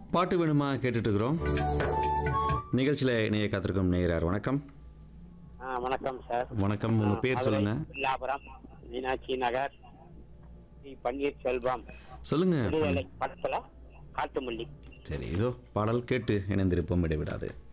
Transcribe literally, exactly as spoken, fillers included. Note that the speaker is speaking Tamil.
பாட்டு வேணுமா கேட்டுட்டு இருக்கிறோம். நிகழ்ச்சியில் இணைய காத்திருக்கும் நேயரார். வணக்கம். ஆ வணக்கம் சார். வணக்கம். உங்க பேர் சொல்லுங்க. வில்லாபுரம் மீனாட்சி நகர் ஸ்ரீ பன்னீர் செல்வம் சொல்லுங்க. படத்துல காட்டுமல்லி. சரி, இதோ பாடல் கேட்டு இணைந்திருப்போம். இடைவிடாது.